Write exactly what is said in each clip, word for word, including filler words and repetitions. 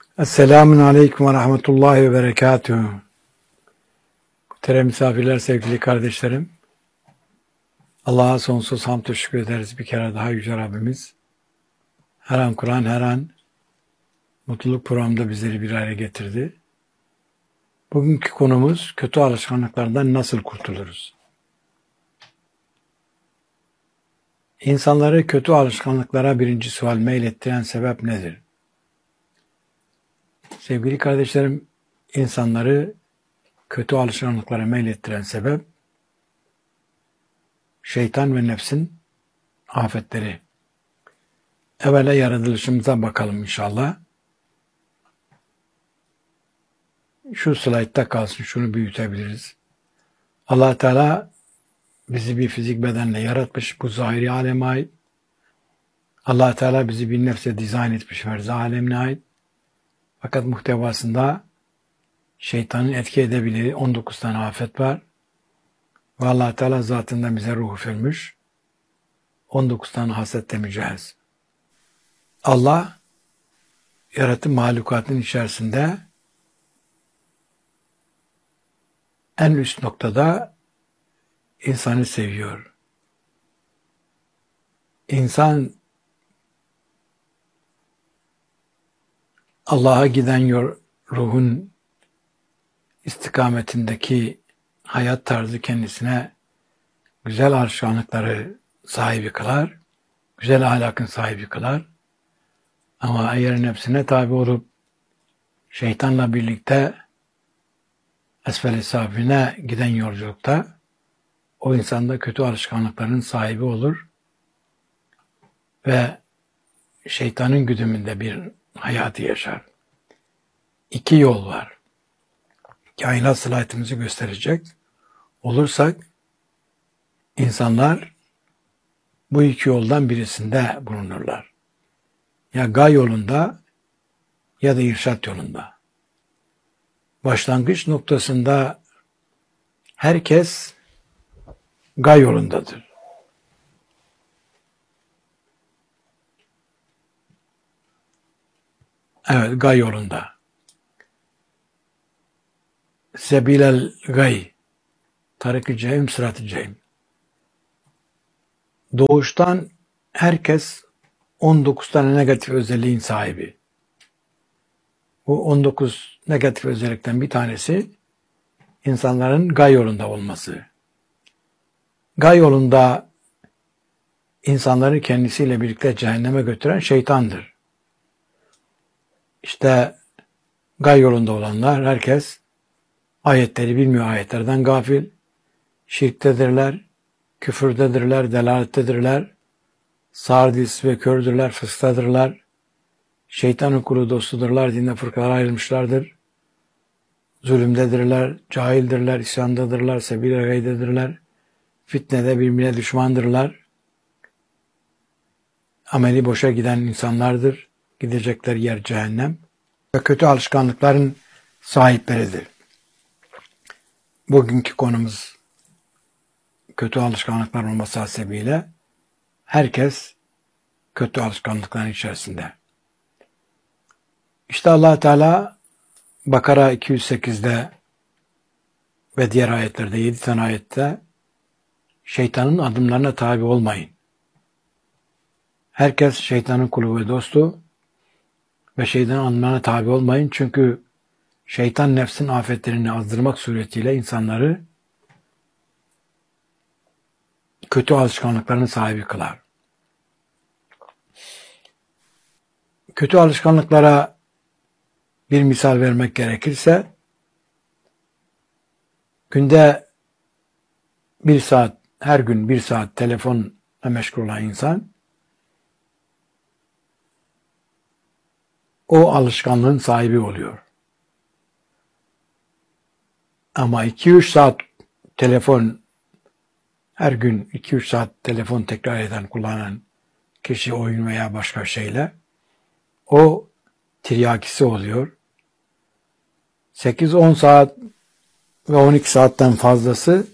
Esselamun Aleyküm ve Rahmetullahi ve Berekatuhu. Muhterem misafirler, sevgili kardeşlerim. Allah'a sonsuz hamd şükür ederiz bir kere daha Yüce Rabbimiz. Her an Kur'an, her an mutluluk programında bizleri bir araya getirdi. Bugünkü konumuz kötü alışkanlıklardan nasıl kurtuluruz? İnsanları kötü alışkanlıklara birinci sual meylettiren sebep nedir? Sevgili kardeşlerim, insanları kötü alışkanlıklara meylettiren sebep şeytan ve nefsin afetleri. Evvela yaratılışımıza bakalım inşallah. Şu slaytta kalsın, şunu büyütebiliriz. Allah Teala bizi bir fizik bedenle yaratmış, bu zahiri aleme ait. Allah Teala bizi bir nefse dizayn etmiş, verza alemine ait. Fakat muhtevasında şeytanın etki edebildiği on dokuz tane afet var. Ve Allah Teala zatında bize ruh üfürmüş. on dokuz tane hasette mücehhez. Allah yaratı mahlukatın içerisinde en üst noktada insanı seviyor. İnsan Allah'a giden yol, ruhun istikametindeki hayat tarzı kendisine güzel alışkanlıkları sahibi kılar, güzel ahlakın sahibi kılar. Ama eğer nefsine tabi olup şeytanla birlikte esfel-i safine giden yolculukta o insan da kötü alışkanlıkların sahibi olur ve şeytanın güdümünde bir hayatı yaşar. İki yol var. Kainat slaytımızı gösterecek olursak insanlar bu iki yoldan birisinde bulunurlar. Ya gay yolunda ya da irşat yolunda. Başlangıç noktasında herkes gay yolundadır. Evet, gay yolunda. Sebilel gay, tarik-i cehim, sırat-ı cehim. Doğuştan herkes on dokuz tane negatif özelliğin sahibi. Bu on dokuz negatif özellikten bir tanesi insanların gay yolunda olması. Gay yolunda insanları kendisiyle birlikte cehenneme götüren şeytandır. İşte gay yolunda olanlar herkes ayetleri bilmiyor, ayetlerden gafil, şirktedirler, küfürdedirler, delalettedirler, sağır dilsiz ve kördürler, fıskadırlar, şeytanın kulu dostudurlar, dinde fırkalara ayrılmışlardır, zulümdedirler, cahildirler, isyandadırlar, sebil-i gaydedirler, fitnede birbirine düşmandırlar, ameli boşa giden insanlardır, gidecekler yer cehennem ve kötü alışkanlıkların sahipleridir. Bugünkü konumuz kötü alışkanlıklar olması hasebiyle herkes kötü alışkanlıkların içerisinde. İşte Allah Teala Bakara iki yüz sekizde ve diğer ayetlerde, yedi tane ayette şeytanın adımlarına tabi olmayın. Herkes şeytanın kulu ve dostu ve şeytanın adımlarına tabi olmayın. Çünkü şeytan nefsin afetlerini azdırmak suretiyle insanları kötü alışkanlıkların sahibi kılar. Kötü alışkanlıklara bir misal vermek gerekirse, günde bir saat, her gün bir saat telefonla meşgul olan insan, o alışkanlığın sahibi oluyor. Ama iki üç saat telefon, her gün iki üç saat telefon tekrar eden, kullanan kişi oyun veya başka şeyle, o tiryakisi oluyor. sekiz on saat ve on iki saatten fazlası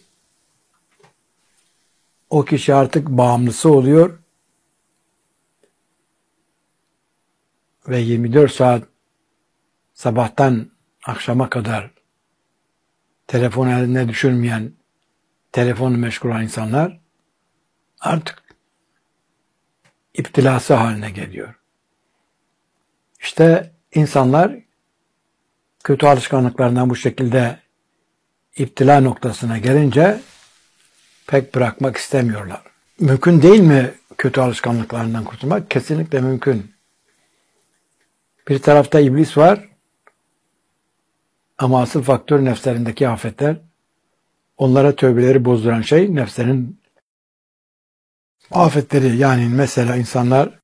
o kişi artık bağımlısı oluyor ve yirmi dört saat sabahtan akşama kadar telefon eline düşürmeyen, telefonu meşgul olan insanlar artık iptilası haline geliyor. İşte insanlar kötü alışkanlıklarından bu şekilde iptila noktasına gelince pek bırakmak istemiyorlar. Mümkün değil mi kötü alışkanlıklarından kurtulmak? Kesinlikle mümkün. Bir tarafta iblis var ama asıl faktör nefslerindeki afetler. Onlara tövbeleri bozduran şey nefslerin afetleri. Yani mesela insanlar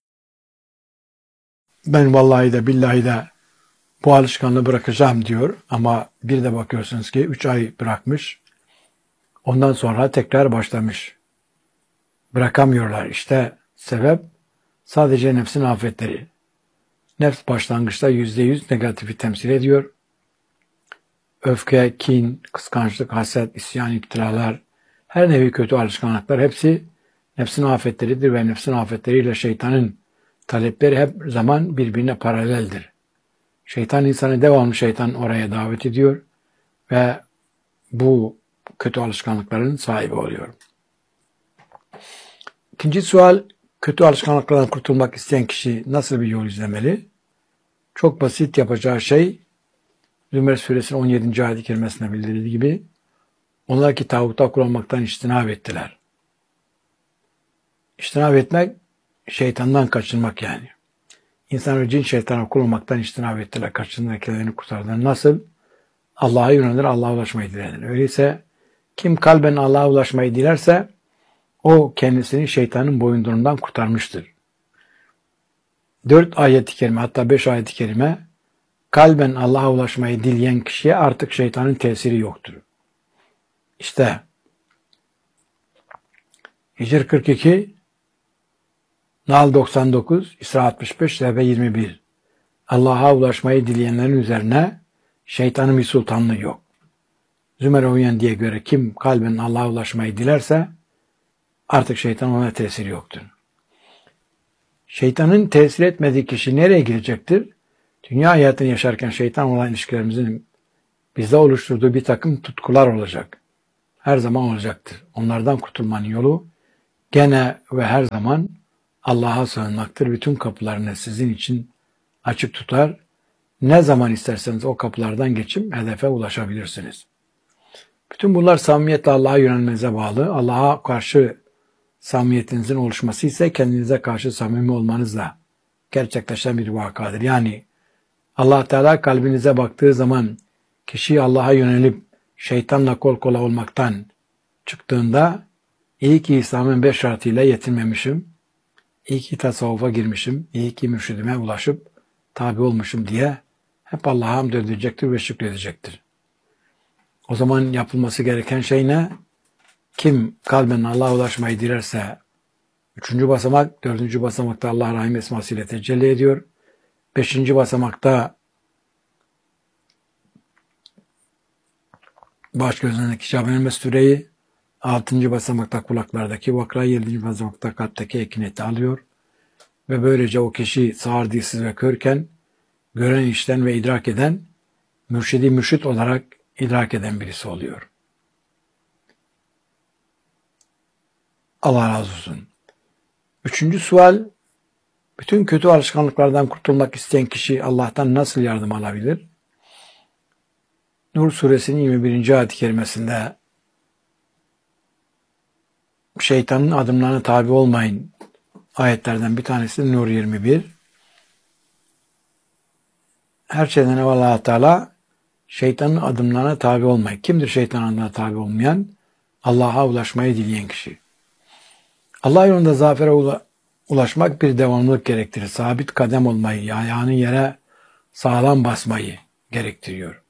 ben vallahi de billahi de bu alışkanlığı bırakacağım diyor ama bir de bakıyorsunuz ki üç ay bırakmış. Ondan sonra tekrar başlamış. Bırakamıyorlar. İşte sebep sadece nefsin afetleri. Nefs başlangıçta yüzde yüz negatifi temsil ediyor. Öfke, kin, kıskançlık, haset, isyan, iftiralar, her nevi kötü alışkanlıklar hepsi nefsin afetleridir ve nefsin afetleriyle şeytanın talepleri hep zaman birbirine paraleldir. Şeytan insanı devamlı şeytan oraya davet ediyor ve bu kötü alışkanlıkların sahibi oluyor. İkinci sual, kötü alışkanlıklardan kurtulmak isteyen kişi nasıl bir yol izlemeli? Çok basit, yapacağı şey Zümer suresinin on yedinci ayet-i kerimesinde bildirildiği gibi onlar ki tağuta kullanmaktan içtinab ettiler. İçtinab etmek şeytandan kaçınmak yani. İnsan ve cin şeytana kullanmaktan içtinab ettiler. Kaçındılar, kendilerini kurtardılar. Nasıl? Allah'a yönelir, Allah'a ulaşmayı dilerler. Öyleyse kim kalben Allah'a ulaşmayı dilerse o kendisini şeytanın boyundurundan kurtarmıştır. Dört ayet-i kerime, hatta beş ayet-i kerime kalben Allah'a ulaşmayı dileyen kişiye artık şeytanın tesiri yoktur. İşte Hicr kırk iki, Nahl doksan dokuz, İsra altmış beş ve yirmi bir. Allah'a ulaşmayı dileyenlerin üzerine şeytanın bir sultanlığı yok. Zümer uyan diye göre kim kalben Allah'a ulaşmayı dilerse artık şeytan ona tesiri yoktur. Şeytanın tesir etmediği kişi nereye girecektir? Dünya hayatını yaşarken şeytan olan ilişkilerimizin bizde oluşturduğu bir takım tutkular olacak. Her zaman olacaktır. Onlardan kurtulmanın yolu gene ve her zaman Allah'a sığınmaktır. Bütün kapılarını sizin için açık tutar. Ne zaman isterseniz o kapılardan geçip hedefe ulaşabilirsiniz. Bütün bunlar samimiyetle Allah'a yönelmenize bağlı. Allah'a karşı samimiyetinizin oluşması ise kendinize karşı samimi olmanızla gerçekleşen bir vakadır. Yani Allah Teala kalbinize baktığı zaman kişi Allah'a yönelip şeytanla kol kola olmaktan çıktığında iyi ki İslam'ın beş şartıyla yetinmemişim, iyi ki tasavvufa girmişim, iyi ki mürşidime ulaşıp tabi olmuşum diye hep Allah'a hamd edecektir ve şükredecektir. O zaman yapılması gereken şey ne? Kim kalben Allah'a ulaşmayı dilerse üçüncü basamak, dördüncü basamakta Allah Rahim esmasıyla tecelli ediyor. Beşinci basamakta baş gözündeki Şaben süreyi, altıncı basamakta kulaklardaki vakra, yedinci basamakta kalpteki ekineti alıyor. Ve böylece o kişi sağır, dilsiz ve körken gören, işten ve idrak eden, mürşidi mürşit olarak idrak eden birisi oluyor. Allah razı olsun. Üçüncü sual, bütün kötü alışkanlıklardan kurtulmak isteyen kişi Allah'tan nasıl yardım alabilir? Nur suresinin yirmi birinci ayet-i kerimesinde şeytanın adımlarına tabi olmayın ayetlerden bir tanesi Nur yirmi bir. Her şeyden evvel Allah Teala şeytanın adımlarına tabi olmayın. Kimdir şeytanın adımlarına tabi olmayan? Allah'a ulaşmayı dileyen kişi. Allah yolunda zafere ulaşmak bir devamlılık gerektirir. Sabit kadem olmayı, ayağını yere sağlam basmayı gerektiriyor.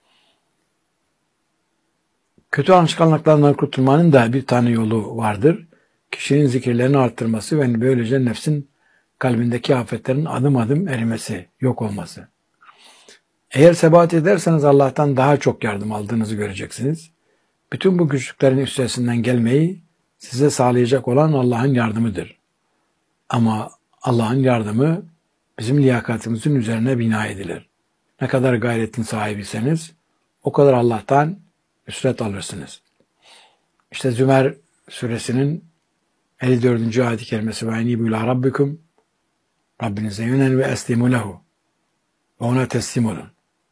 Kötü alışkanlıklardan kurtulmanın da bir tane yolu vardır. Kişinin zikirlerini arttırması ve böylece nefsin kalbindeki afetlerin adım adım erimesi, yok olması. Eğer sebat ederseniz Allah'tan daha çok yardım aldığınızı göreceksiniz. Bütün bu güçlüklerin üstesinden gelmeyi size sağlayacak olan Allah'ın yardımıdır. Ama Allah'ın yardımı bizim liyakatimizin üzerine bina edilir. ne kadar gayretin sahibiyseniz o kadar Allah'tan nusret alırsınız. İşte Zümer suresinin elli dördüncü ayet-i kerimesi ve enibu ila rabbikum, Rabbinize yönelin ve eslimu lehu, ve ona teslim olun.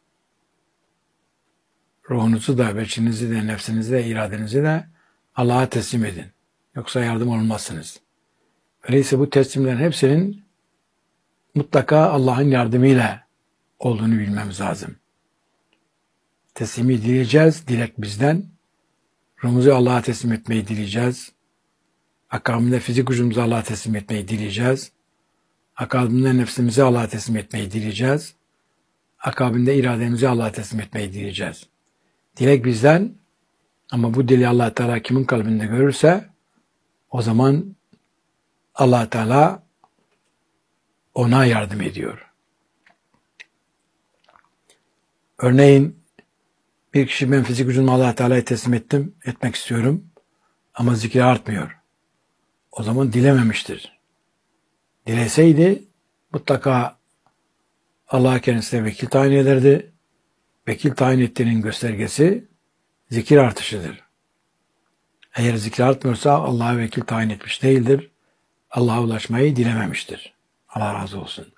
Ruhunuzu da, beçinizi de, nefsinizi de, iradenizi de Allah'a teslim edin. Yoksa yardım olmazsınız. Öyleyse bu teslimlerin hepsinin mutlaka Allah'ın yardımıyla olduğunu bilmemiz lazım. Teslimi dileyeceğiz, dilek bizden. Ruhumuzu Allah'a teslim etmeyi dileyeceğiz. Akabinde fizik gücümüzü Allah'a teslim etmeyi dileyeceğiz. Akabinde nefsimizi Allah'a teslim etmeyi dileyeceğiz. Akabinde irademizi Allah'a teslim etmeyi dileyeceğiz. Dilek bizden ama bu dili Allah Teala kimin kalbinde görürse o zaman Allah Teala ona yardım ediyor. Örneğin bir kişi ben fizik gücümü Allah Teala'ya teslim ettim, etmek istiyorum ama zikri artmıyor. O zaman dilememiştir. Dileseydi mutlaka Allah kendisine vekil tayin ederdi. Vekil tayin ettiğinin göstergesi zikir artışıdır. Eğer zikir artmıyorsa Allah'a vekil tayin etmiş değildir. Allah'a ulaşmayı dilememiştir. Allah razı olsun.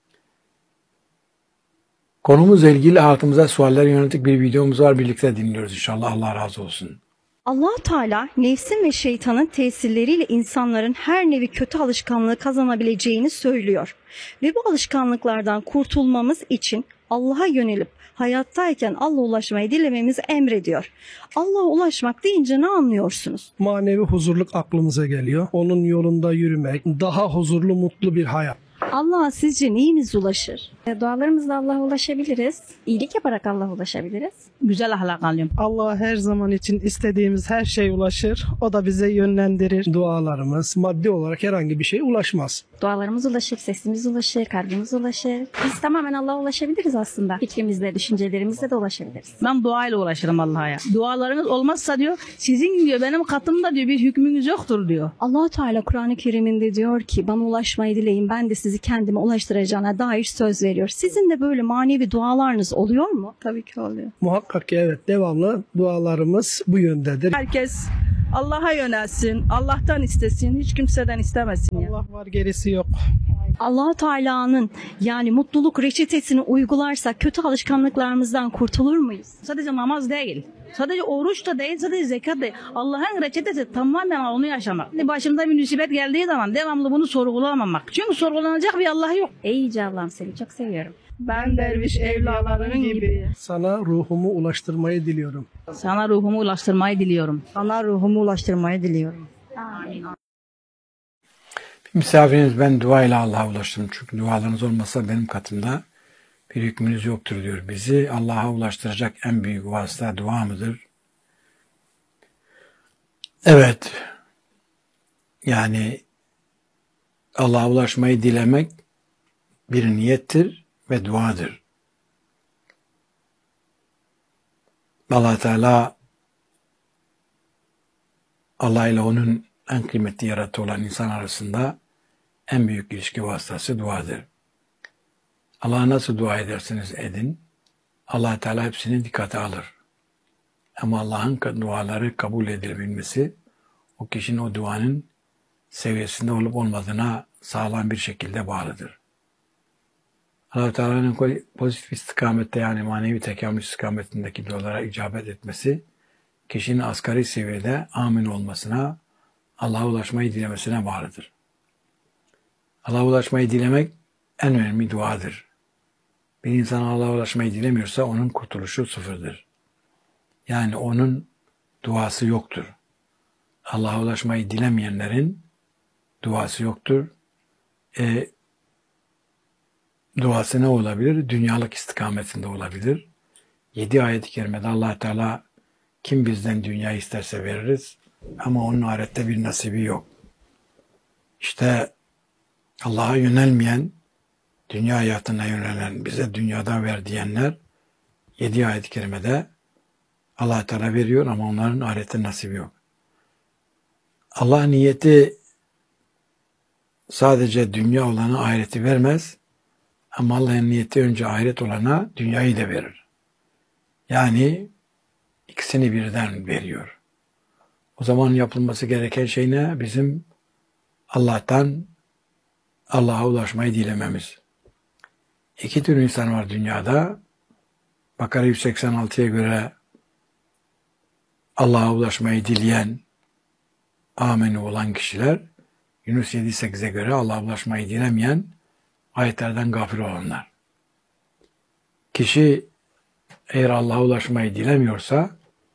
Konumuzla ilgili hayatımıza sualler yönelik bir videomuz var. Birlikte dinliyoruz inşallah. Allah razı olsun. Allah-u Teala nefsin ve şeytanın tesirleriyle insanların her nevi kötü alışkanlığı kazanabileceğini söylüyor. Ve bu alışkanlıklardan kurtulmamız için Allah'a yönelip hayattayken Allah'a ulaşmayı dilememizi emrediyor. Allah'a ulaşmak deyince ne anlıyorsunuz? Manevi huzurluk aklımıza geliyor. Onun yolunda yürümek, daha huzurlu, mutlu bir hayat. Allah'a sizce neyimiz ulaşır? Dualarımızla Allah'a ulaşabiliriz. İyilik yaparak Allah'a ulaşabiliriz. Güzel ahlak alıyorum. Allah her zaman için istediğimiz her şeye ulaşır. O da bize yönlendirir. Dualarımız maddi olarak herhangi bir şeye ulaşmaz. Dualarımız ulaşır, sesimiz ulaşır, kalbimiz ulaşır. Biz tamamen Allah'a ulaşabiliriz aslında. Fikrimizle, düşüncelerimizle de ulaşabiliriz. Ben duayla ulaşırım Allah'a. Dualarınız olmazsa diyor, sizin diyor benim katımda diyor bir hükmünüz yoktur diyor. Allah-u Teala Kur'an-ı Kerim'inde diyor ki bana ulaşmayı dileyin, ben de sizi kendime ulaştıracağına dair söz veriyor. Sizin de böyle manevi dualarınız oluyor mu? Tabii ki oluyor. Muhakkak ki evet, devamlı dualarımız bu yöndedir. Herkes Allah'a yönelsin, Allah'tan istesin, hiç kimseden istemesin ya. Allah var, gerisi yok. Allah-u Teala'nın yani mutluluk reçetesini uygularsak kötü alışkanlıklarımızdan kurtulur muyuz? Sadece namaz değil, sadece oruç da değil, sadece zekat değil. Allah'ın reçetesi tamamen onu yaşamak. Başımda bir musibet geldiği zaman devamlı bunu sorgulamamak. Çünkü sorgulanacak bir Allah yok. Ey Yüce Allah'ım, seni çok seviyorum. Ben derviş evlaların gibi. Sana ruhumu ulaştırmayı diliyorum. Sana ruhumu ulaştırmayı diliyorum. Sana ruhumu ulaştırmayı diliyorum. Amin. Misafiriniz ben duayla Allah'a ulaştım. Çünkü dualarınız olmasa benim katımda bir hükmünüz yoktur diyor. Bizi Allah'a ulaştıracak en büyük vasıta dua mıdır? Evet. Yani Allah'a ulaşmayı dilemek bir niyettir ve duadır. Allah Teala Allah ile onun en kıymetli yaratığı olan insan arasında en büyük ilişki vasıtası duadır. Allah'a nasıl dua ederseniz edin, Allah Teala hepsini dikkate alır. Ama Allah'ın duaları kabul edilebilmesi, o kişinin o duanın seviyesinde olup olmadığına sağlam bir şekilde bağlıdır. Allah Teala'nın pozitif istikamette yani manevi tekamül istikametindeki dualara icabet etmesi, kişinin asgari seviyede amin olmasına, Allah'a ulaşmayı dilemesine bağlıdır. Allah'a ulaşmayı dilemek en önemli duadır. Bir insan Allah'a ulaşmayı dilemiyorsa onun kurtuluşu sıfırdır. Yani onun duası yoktur. Allah'a ulaşmayı dilemeyenlerin duası yoktur. E, duası ne olabilir? Dünyalık istikametinde olabilir. Yedi ayet-i kerimede Allah Teala kim bizden dünya isterse veririz ama onun ahirette bir nasibi yok. İşte Allah'a yönelmeyen, dünya hayatına yönelen, bize dünyada ver diyenler yedi ayet-i kerimede Allah Teala veriyor ama onların ahirette nasibi yok. Allah niyeti sadece dünya olanı ahireti vermez Ama Allah'ın niyeti önce ahiret olana dünyayı da verir. Yani ikisini birden veriyor. O zaman yapılması gereken şey ne? Bizim Allah'tan Allah'a ulaşmayı dilememiz. İki tür insan var dünyada. Bakara yüz seksen altıya göre Allah'a ulaşmayı dileyen, amenü olan kişiler, Yunus yedi sekize göre Allah'a ulaşmayı dilemeyen, ayetlerden gafil olanlar. Kişi eğer Allah'a ulaşmayı dilemiyorsa,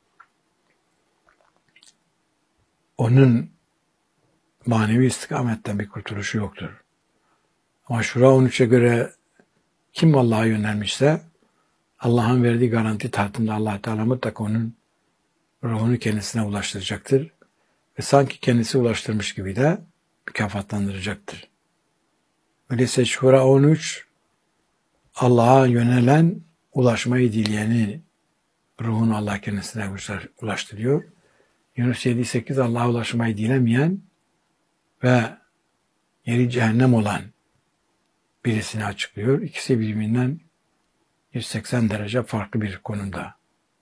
onun manevi istikametten bir kurtuluşu yoktur. Ama Şura on üçe göre kim Allah'a yönelmişse, Allah'ın verdiği garanti tahtında Allah Teala mutlaka onun ruhunu kendisine ulaştıracaktır. Ve sanki kendisi ulaştırmış gibi de mükafatlandıracaktır. Öyleyse Şura on üç, Allah'a yönelen, ulaşmayı dileyeni ruhunu Allah kendisine ulaştırıyor. Yunus yedi sekiz, Allah'a ulaşmayı dilemeyen ve yeri cehennem olan birisini açıklıyor. İkisi birbirinden yüz seksen derece farklı bir konumda.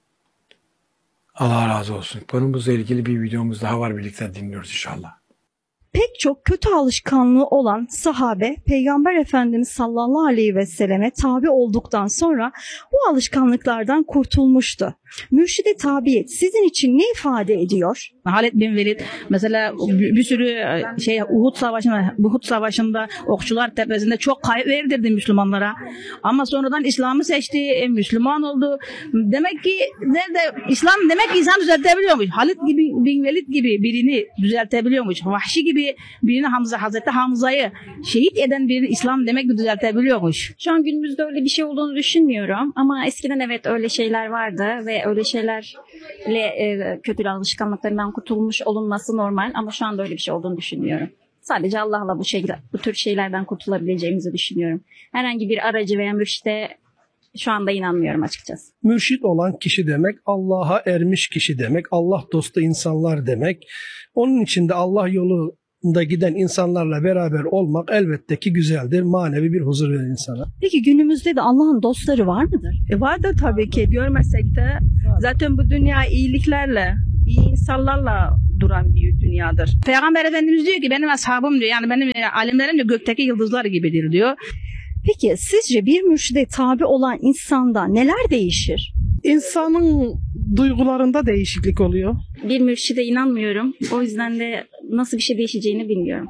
Allah razı olsun. Konumuzla ilgili bir videomuz daha var. Birlikte dinliyoruz inşallah. Pek çok kötü alışkanlığı olan sahabe, Peygamber Efendimiz sallallahu aleyhi ve selleme tabi olduktan sonra bu alışkanlıklardan kurtulmuştu. Mürşid-i tabiyet sizin için ne ifade ediyor? Halid bin Velid mesela bir, bir sürü şey Uhud Savaşı'nda, Uhud Savaşı'nda Okçular Tepesi'nde çok kayıp verdirdi Müslümanlara. Ama sonradan İslam'ı seçti, Müslüman oldu. Demek ki nerede İslam demek ki insan düzeltebiliyormuş. Halid gibi, bin Velid gibi birini düzeltebiliyormuş. Vahşi gibi birini, Hamza, Hazreti Hamza'yı şehit eden birini İslam demek ki düzeltebiliyormuş. Şu an günümüzde öyle bir şey olduğunu düşünmüyorum. Ama eskiden evet öyle şeyler vardı ve öyle şeylerle e, kötü alışkanlıklarından kurtulmuş olunması normal. Ama şu anda öyle bir şey olduğunu düşünmüyorum. Sadece Allah'la bu, şey, bu tür şeylerden kurtulabileceğimizi düşünüyorum. Herhangi bir aracı veya mürşide şu anda inanmıyorum açıkçası. Mürşit olan kişi demek, Allah'a ermiş kişi demek, Allah dostu insanlar demek. Onun için de Allah yolunda giden insanlarla beraber olmak elbette ki güzeldir, manevi bir huzur verir insana. Peki günümüzde de Allah'ın dostları var mıdır? E vardır tabii ki, görmesek de zaten bu dünya iyiliklerle, iyi insanlarla duran bir dünyadır. Peygamber Efendimiz diyor ki benim ashabım diyor, yani benim alimlerim de gökteki yıldızlar gibidir diyor. Peki sizce bir mürşide tabi olan insanda neler değişir? İnsanın duygularında değişiklik oluyor. Bir mürşide inanmıyorum. O yüzden de nasıl bir şey değişeceğini bilmiyorum.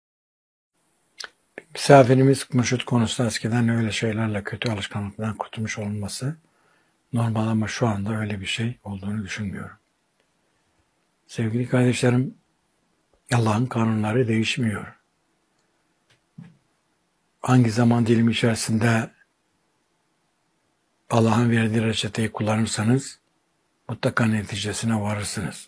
Misafirimiz mürşid konusunda eskiden öyle şeylerle, kötü alışkanlıklardan kurtulmuş olması normal ama şu anda öyle bir şey olduğunu düşünmüyorum. Sevgili kardeşlerim, Allah'ın kanunları değişmiyor. Hangi zaman dilimi içerisinde Allah'ın verdiği reçeteyi kullanırsanız mutlaka neticesine varırsınız.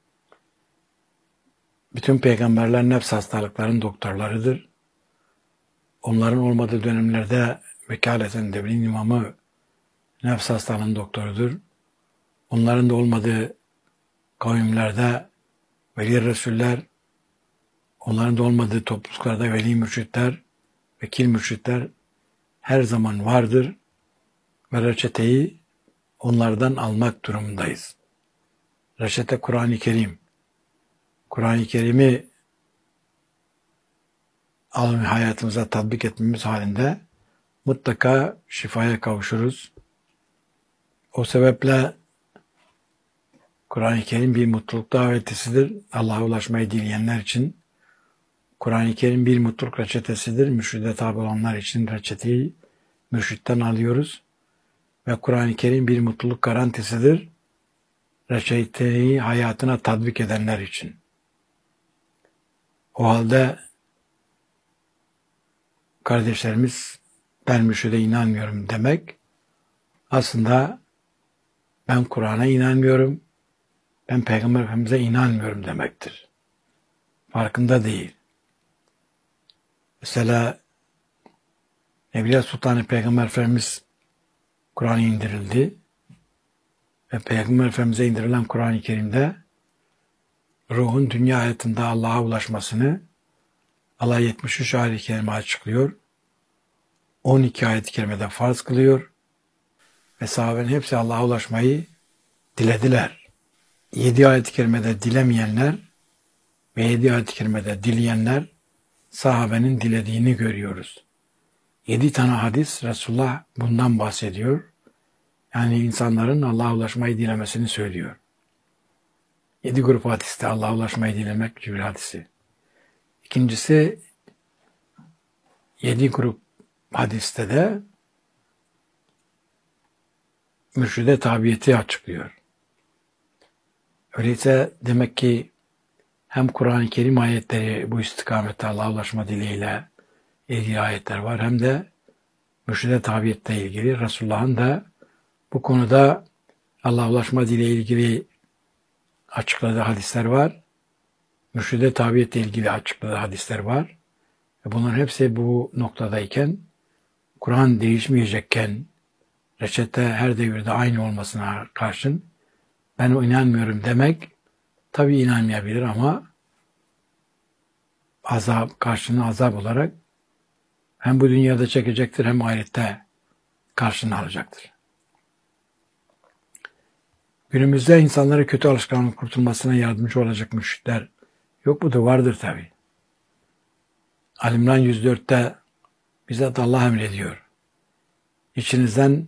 Bütün peygamberler nefs hastalıkların doktorlarıdır. Onların olmadığı dönemlerde vekaleten devrin imamı nefs hastalığının doktorudur. Onların da olmadığı kavimlerde veli resuller, onların da olmadığı topluluklarda veli mürşitler, vekil mürşitler her zaman vardır ve reçeteyi onlardan almak durumundayız. Reçete Kur'an-ı Kerim. Kur'an-ı Kerim'i alıp hayatımıza tatbik etmemiz halinde mutlaka şifaya kavuşuruz. O sebeple Kur'an-ı Kerim bir mutluluk davetisidir. Allah'a ulaşmayı dileyenler için Kur'an-ı Kerim bir mutluluk reçetesidir. Mürşide tabi olanlar için reçeteyi mürşitten alıyoruz. Ve Kur'an-ı Kerim bir mutluluk garantisidir. Reçeteyi hayatına tatbik edenler için. O halde kardeşlerimiz ben mürşide inanmıyorum demek aslında ben Kur'an'a inanmıyorum, ben Peygamber Efendimiz'e inanmıyorum demektir. Farkında değil. Mesela Evliya Sultanı Peygamber Efendimiz Kur'an indirildi ve Peygamber Efendimiz'e indirilen Kur'an-ı Kerim'de ruhun dünya hayatında Allah'a ulaşmasını Allah yetmiş üç ayet-i kerime açıklıyor. on iki ayet-i kerimede farz kılıyor ve sahabenin hepsi Allah'a ulaşmayı dilediler. yedi ayet-i kerimede dilemeyenler ve yedi ayet-i kerimede dileyenler sahabenin dilediğini görüyoruz. Yedi tane hadis Resulullah bundan bahsediyor. Yani insanların Allah'a ulaşmayı dilemesini söylüyor. Yedi grup hadiste Allah'a ulaşmayı dilemek Cibril hadisi. İkincisi yedi grup hadiste de mürşide tabiyeti açıklıyor. Öyleyse demek ki hem Kur'an-ı Kerim ayetleri bu istikamette Allah'a ulaşma dileğiyle ilgili ayetler var, hem de mürşide tabiyetle ilgili Resulullah'ın da bu konuda Allah'a ulaşma dileğiyle ilgili açıkladığı hadisler var. Mürşide tabiyetle ilgili açıkladığı hadisler var. Ve bunların hepsi bu noktadayken, Kur'an değişmeyecekken, reçete her devirde aynı olmasına karşın ben o inanmıyorum demek tabii inanmayabilir ama azap, karşını azap olarak hem bu dünyada çekecektir hem ahirette karşını alacaktır. Günümüzde insanlara kötü alışkanlık kurtulmasına yardımcı olacak mürşitler yok mudur? Vardır tabii. Ali-İmran yüz dörtte bizzat Allah emrediyor. İçinizden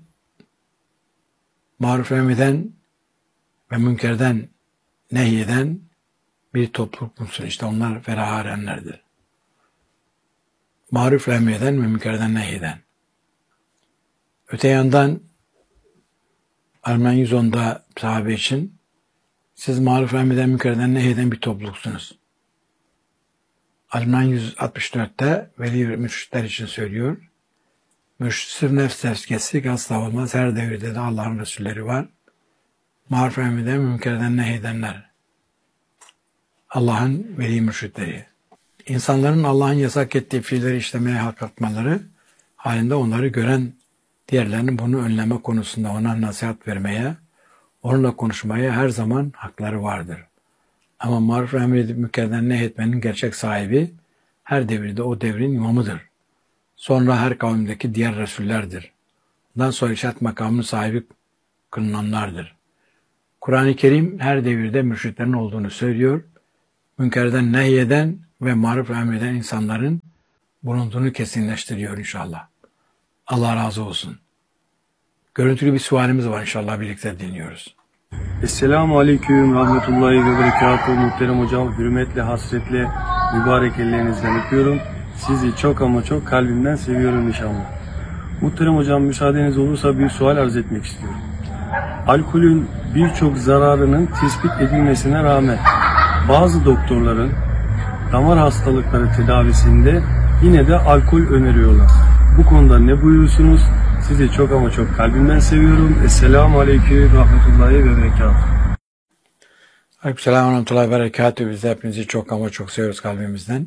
maruf emreden ve münkerden nehyeden bir topluluk bulsun. İşte onlar feraha erenlerdir. Maruf emreden ve münkerden nehyeden. Öte yandan Ali-İmran yüz onda sahabe için siz maruf emreden münkerden nehyeden bir topluluksunuz. Ali-İmran yüz altmış dörtte veli mürşitler için söylüyor. Mürşit sırf nefs tezkiyesi asla olmaz. Her devirde de Allah'ın Resulleri var. Maruf emreden münkerden nehyedenler. Allah'ın veli mürşitleri. İnsanların Allah'ın yasak ettiği fiilleri işlemeye kalkmaları halinde onları gören diğerlerinin bunu önleme konusunda ona nasihat vermeye, onunla konuşmaya her zaman hakları vardır. Ama maruf emredip münkerden nehyetmenin gerçek sahibi her devirde o devrin imamıdır. Sonra her kavimdeki diğer Resullerdir. Bundan sonra irşat makamının sahibi kılınanlardır. Kur'an-ı Kerim her devirde mürşitlerin olduğunu söylüyor. Münkerden nehyeden ve maruf emreden insanların bulunduğunu kesinleştiriyor inşallah. Allah razı olsun. Görüntülü bir sualimiz var inşallah birlikte dinliyoruz. Esselamu Aleyküm Rahmetullahi ve Berekatuhu. Muhterem hocam, hürmetle, hasretle, mübarek ellerinizden öpüyorum. Sizi çok ama çok kalbimden seviyorum inşallah. Muhterem hocam, müsaadeniz olursa bir sual arz etmek istiyorum. Alkolün birçok zararının tespit edilmesine rağmen bazı doktorların damar hastalıkları tedavisinde yine de alkol öneriyorlar. Bu konuda ne buyurursunuz? Sizi çok ama çok kalbimden seviyorum. Esselamu Aleyküm Rahmetullahi ve Berekatuhu. Aleykümselam ve Rahmetullahi ve Berekatuhu. Biz de hepinizi çok ama çok seviyoruz kalbimizden.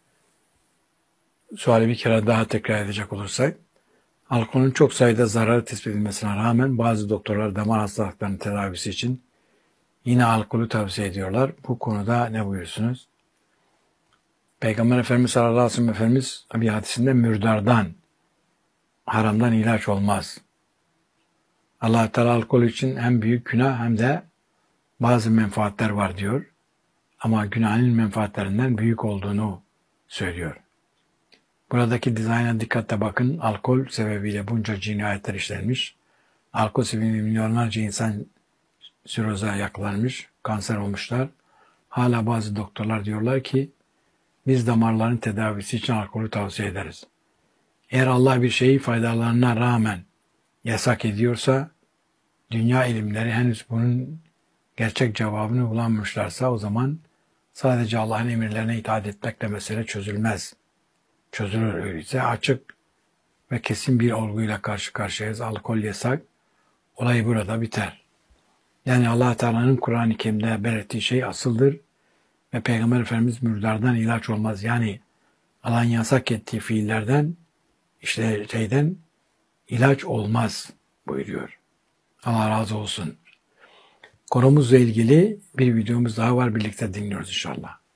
Suali bir kere daha tekrar edecek olursak, alkolün çok sayıda zararı tespit edilmesine rağmen bazı doktorlar damar hastalıklarının tedavisi için yine alkolü tavsiye ediyorlar. Bu konuda ne buyursunuz? Peygamber Efendimiz sallallahu aleyhi ve sellem Efendimiz bir hadisinde mürdardan, haramdan ilaç olmaz. Allah Teala alkol için hem büyük günah hem de bazı menfaatler var diyor. Ama günahın menfaatlerinden büyük olduğunu söylüyor. Buradaki dizayna dikkatle bakın. Alkol sebebiyle bunca cinayetler işlenmiş. Alkol sebebiyle milyonlarca insan siroza yakalanmış, kanser olmuşlar. Hala bazı doktorlar diyorlar ki biz damarların tedavisi için alkolü tavsiye ederiz. Eğer Allah bir şeyi faydalarına rağmen yasak ediyorsa, dünya ilimleri henüz bunun gerçek cevabını bulamamışlarsa o zaman sadece Allah'ın emirlerine itaat etmekle mesele çözülmez. Çözülür öyleyse açık ve kesin bir olguyla karşı karşıyayız. Alkol yasak. Olay burada biter. Yani Allah Teala'nın Kur'an-ı Kerim'de belirttiği şey asıldır ve Peygamber Efendimiz mürdardan ilaç olmaz. Yani Allah'ın yasak ettiği fiillerden, işte şeyden ilaç olmaz buyuruyor. Allah razı olsun. Konumuzla ilgili bir videomuz daha var. Birlikte dinliyoruz inşallah.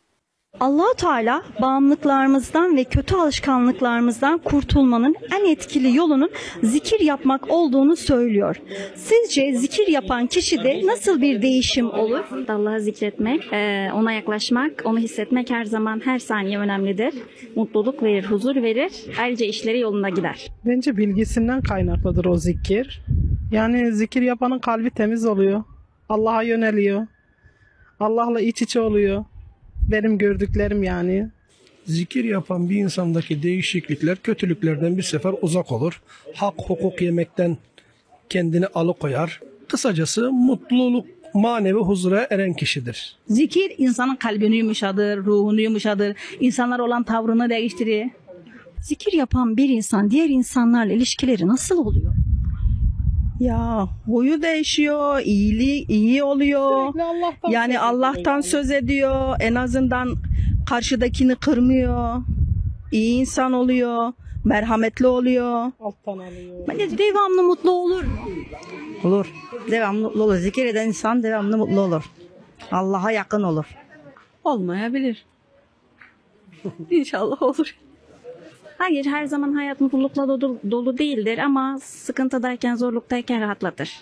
Allah-u Teala bağımlılıklarımızdan ve kötü alışkanlıklarımızdan kurtulmanın en etkili yolunun zikir yapmak olduğunu söylüyor. Sizce zikir yapan kişide nasıl bir değişim olur? Allah'ı zikretmek, e, ona yaklaşmak, onu hissetmek her zaman, her saniye önemlidir. Mutluluk verir, huzur verir. Ayrıca işleri yolunda gider. Bence bilgisinden kaynaklıdır o zikir. Yani zikir yapanın kalbi temiz oluyor. Allah'a yöneliyor. Allah'la iç içe oluyor. Benim gördüklerim yani. Zikir yapan bir insandaki değişiklikler kötülüklerden bir sefer uzak olur. Hak hukuk yemekten kendini alıkoyar. Kısacası mutluluk, manevi huzura eren kişidir. Zikir insanın kalbini yumuşadır, ruhunu yumuşadır, insanlar olan tavrını değiştirir. Zikir yapan bir insan diğer insanlarla ilişkileri nasıl oluyor? Ya huyu değişiyor, iyiliği iyi oluyor. Sürekli Allah'tan Yani söz Allah'tan ediyor. söz ediyor. En azından karşıdakini kırmıyor. İyi insan oluyor. Merhametli oluyor. Alttan alıyor. Hani devamlı mutlu olur mu? Olur. Devamlı mutlu olur. Zikir eden insan devamlı mutlu olur. Allah'a yakın olur. Olmayabilir. İnşallah olur. Hayır, her zaman hayat mutlulukla dolu, dolu değildir ama sıkıntıdayken, zorluktayken rahatlatır.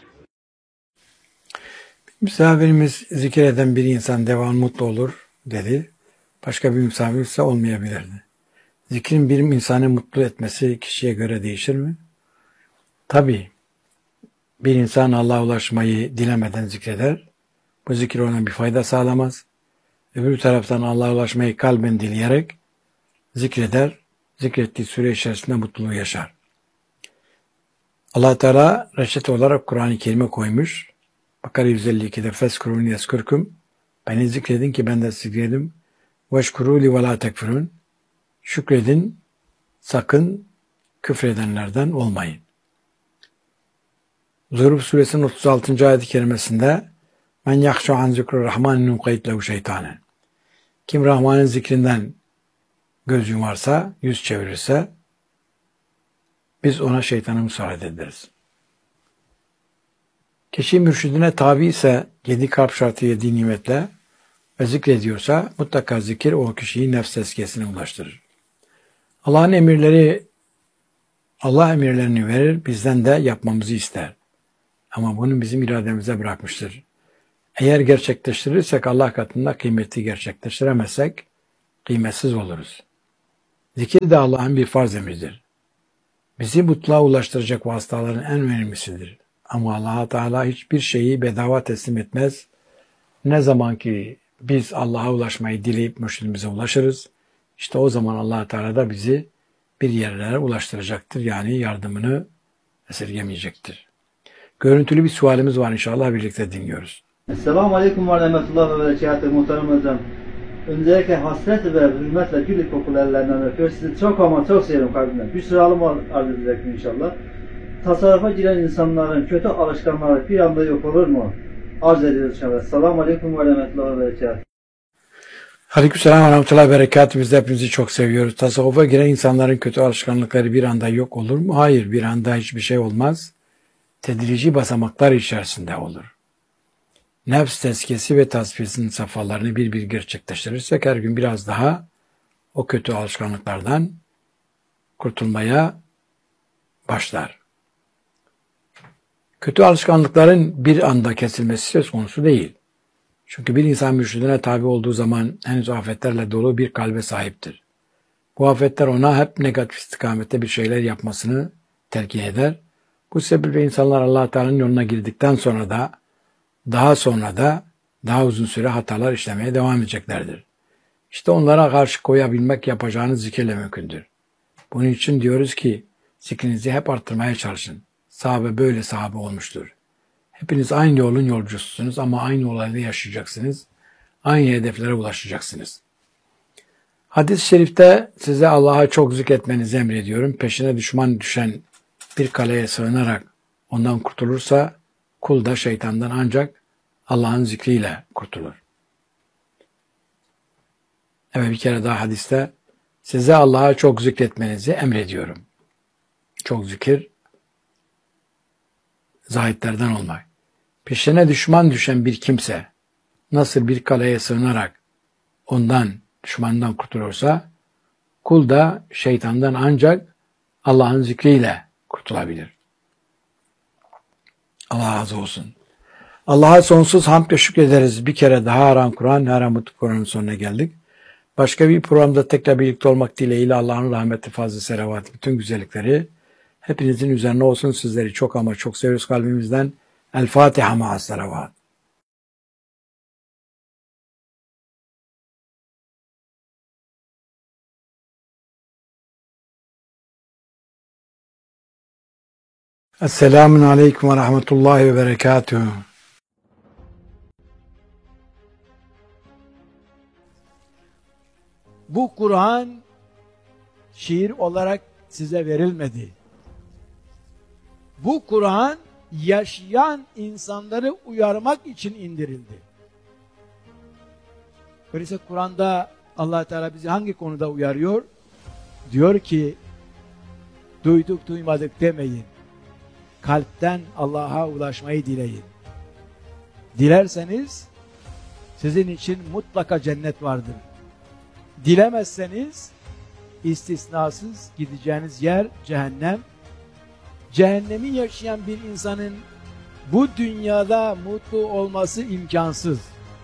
Misafirimiz zikir eden bir insan devamlı mutlu olur dedi. Başka bir misafir ise olmayabilirdi. Zikrin bir insanı mutlu etmesi kişiye göre değişir mi? Tabii. Bir insan Allah'a ulaşmayı dilemeden zikreder. Bu zikir ona bir fayda sağlamaz. Öbür taraftan Allah'a ulaşmayı kalben dileyerek zikreder. Zikrettiği süre içerisinde mutluluğu yaşar. Allah Teala reçete olarak Kur'an-ı Kerim'e koymuş. Bakara yüz elli ikide Feskuruni yeskurkum. Beni zikredin ki ben de zikredim. Veşkuruli ve la tekfurun. Şükredin, sakın küfredenlerden olmayın. Zuhruf suresinin otuz altıncı ayet-i kerimesinde men yahşu an zikru rahmanin nuqayt lehu şeytanen. Kim Rahman'ın zikrinden göz yumarsa, yüz çevirirse biz ona şeytanı müsaade ederiz. Kişi mürşidine tabi ise yedi kalp şartı yedi nimetle ve zikrediyorsa mutlaka zikir o kişiyi nefs tezkiyesine ulaştırır. Allah'ın emirleri, Allah emirlerini verir, bizden de yapmamızı ister. Ama bunu bizim irademize bırakmıştır. Eğer gerçekleştirirsek Allah katında kıymeti gerçekleştiremezsek kıymetsiz oluruz. Zikir de Allah'ın bir farz emridir. Bizi mutluluğa ulaştıracak vasıtaların en önemlisidir. Ama Allah Teala hiçbir şeyi bedava teslim etmez. Ne zaman ki biz Allah'a ulaşmayı dileyip mürşidimize ulaşırız, işte o zaman Allah Teala da bizi bir yerlere ulaştıracaktır. Yani yardımını esirgemeyecektir. Görüntülü bir sualimiz var, inşallah birlikte dinliyoruz. Esselamu Aleyküm ve Rahmetullah ve Berekatuhu muhterem hocam. Öncelikle hasret ve hürmetle gül ilkokulu ellerinden öpüyor. Sizi çok ama çok seviyorum kalbimden. Bir sürü alım arz edecektim inşallah. Tasarrufa giren insanların kötü alışkanlıkları bir anda yok olur mu? Arz ediyoruz inşallah. Esselamu Aleyküm ve Rahmetullah ve Berekatuhu. Aleykümselam ve rahmetullahi ve berekatuhu. Biz de hepinizi çok seviyoruz. Tasavvufa giren insanların kötü alışkanlıkları bir anda yok olur mu? Hayır, bir anda hiçbir şey olmaz. Tedrici basamaklar içerisinde olur. Nefs tezkiyesi ve tasfiyesinin safhalarını bir bir gerçekleştirirsek her gün biraz daha o kötü alışkanlıklardan kurtulmaya başlar. Kötü alışkanlıkların bir anda kesilmesi söz konusu değil. Çünkü bir insan mürşidine tabi olduğu zaman henüz afetlerle dolu bir kalbe sahiptir. Bu afetler ona hep negatif istikamette bir şeyler yapmasını telkin eder. Bu sebeple insanlar Allah Teala'nın yoluna girdikten sonra da daha sonra da daha uzun süre hatalar işlemeye devam edeceklerdir. İşte onlara karşı koyabilmek yapacağınız zikirle mümkündür. Bunun için diyoruz ki zikrinizi hep arttırmaya çalışın. Sahabe böyle sahabe olmuştur. Hepiniz aynı yolun yolcususunuz ama aynı olayda yaşayacaksınız. Aynı hedeflere ulaşacaksınız. Hadis-i şerifte size Allah'a çok zikretmenizi emrediyorum. Peşine düşman düşen bir kaleye sığınarak ondan kurtulursa kul da şeytandan ancak Allah'ın zikriyle kurtulur. Evet, bir kere daha hadiste size Allah'a çok zikretmenizi emrediyorum. Çok zikir zahitlerden olmak. Peşine düşman düşen bir kimse nasıl bir kaleye sığınarak ondan düşmandan kurtulursa, kul da şeytandan ancak Allah'ın zikriyle kurtulabilir. Allah razı olsun. Allah'a sonsuz hamd ve şükrederiz. Bir kere daha Aram Kur'an, Aram Mutlu Kur'an'ın sonuna geldik. Başka bir programda tekrar birlikte olmak dileğiyle Allah'ın rahmeti, fazla selavatı, bütün güzellikleri hepinizin üzerine olsun. Sizleri çok ama çok seviyoruz kalbimizden. El Fatiha ma'as selavat. Esselamun Aleyküm ve Rahmetullahi ve Berekatuhu. Bu Kur'an şiir olarak size verilmedi. Bu Kur'an yaşayan insanları uyarmak için indirildi. Öyleyse Kur'an'da Allah Teala bizi hangi konuda uyarıyor? Diyor ki, duyduk duymadık demeyin. Kalpten Allah'a ulaşmayı dileyin. Dilerseniz sizin için mutlaka cennet vardır. Dilemezseniz istisnasız gideceğiniz yer cehennem. Cehennemi yaşayan bir insanın bu dünyada mutlu olması imkansız.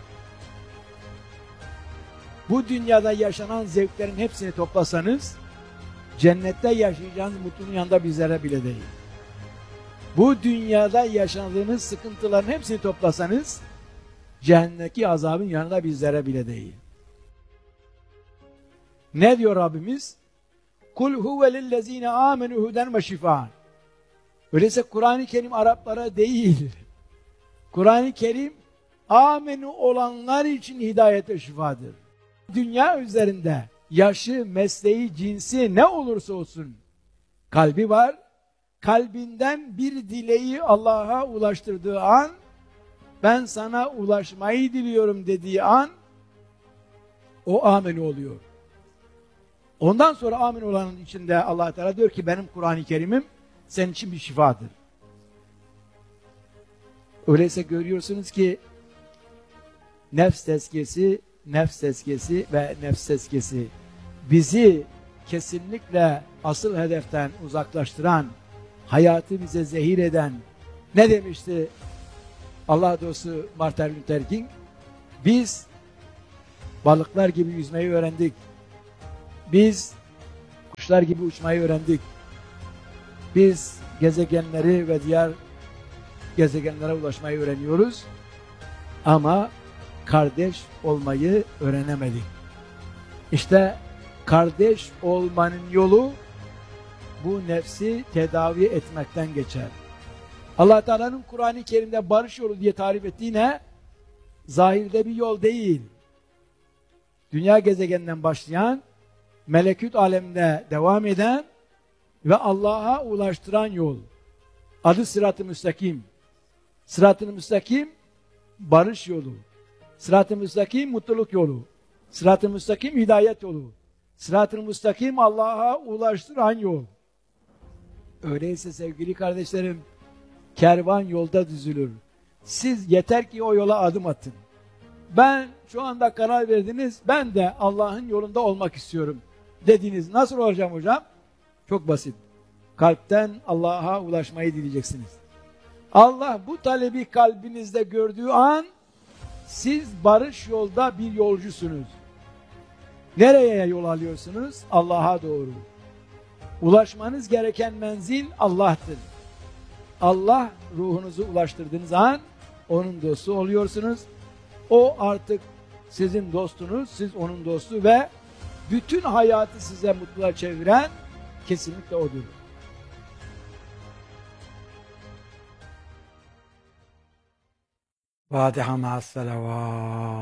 Bu dünyada yaşanan zevklerin hepsini toplasanız cennette yaşayacağınız mutluluğun yanında bir zerre bile değil. Bu dünyada yaşadığınız sıkıntıların hepsini toplasanız cehennemdeki azabın yanında bir zerre bile değil. Ne diyor Rabbimiz? Kul huve lillezine amenu huden ve şifaan. Öyleyse Kur'an-ı Kerim Araplara değil. Kur'an-ı Kerim amenu olanlar için hidayet ve şifadır. Dünya üzerinde yaşı, mesleği, cinsi ne olursa olsun kalbi var. Kalbinden bir dileği Allah'a ulaştırdığı an, ben sana ulaşmayı diliyorum dediği an, o amenu oluyor. Ondan sonra amin olanın içinde Allah Teala diyor ki benim Kur'an-ı Kerim'im senin için bir şifadır. Öyleyse görüyorsunuz ki nefs tezkiyesi, nefs tezkiyesi ve nefs tezkiyesi bizi kesinlikle asıl hedeften uzaklaştıran, hayatı bize zehir eden, ne demişti Allah dostu Martin Luther King? Biz balıklar gibi yüzmeyi öğrendik. Biz kuşlar gibi uçmayı öğrendik. Biz gezegenleri ve diğer gezegenlere ulaşmayı öğreniyoruz. Ama kardeş olmayı öğrenemedik. İşte kardeş olmanın yolu bu nefsi tedavi etmekten geçer. Allah Teala'nın Kur'an-ı Kerim'de barış yolu diye tarif ettiği ne? Zahirde bir yol değil. Dünya gezegeninden başlayan, melekut aleminde devam eden ve Allah'a ulaştıran yol. Adı Sırat-ı Müstakim. Sırat-ı Müstakim barış yolu. Sırat-ı Müstakim mutluluk yolu. Sırat-ı Müstakim hidayet yolu. Sırat-ı Müstakim Allah'a ulaştıran yol. Öyleyse sevgili kardeşlerim, kervan yolda düzülür. Siz yeter ki o yola adım atın. Ben şu anda karar verdiniz, ben de Allah'ın yolunda olmak istiyorum dediniz. Nasıl olacağım hocam? Çok basit. Kalpten Allah'a ulaşmayı dileyeceksiniz. Allah bu talebi kalbinizde gördüğü an siz barış yolda bir yolcusunuz. Nereye yol alıyorsunuz? Allah'a doğru. Ulaşmanız gereken menzil Allah'tır. Allah ruhunuzu ulaştırdığınız an onun dostu oluyorsunuz. O artık sizin dostunuz, siz onun dostu ve bütün hayatı size mutluluğa çeviren kesinlikle odur. Fatiha ma'as selavat.